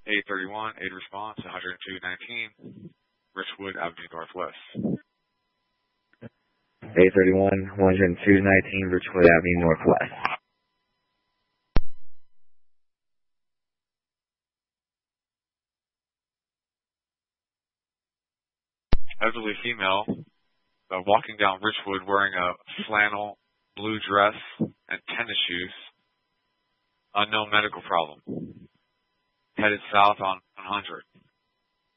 831, aid response, 10219, Richwood Avenue Northwest. 831, 10219, Richwood Avenue Northwest. Elderly female walking down Richwood wearing a flannel blue dress and tennis shoes. Unknown medical problem. Headed south on 100.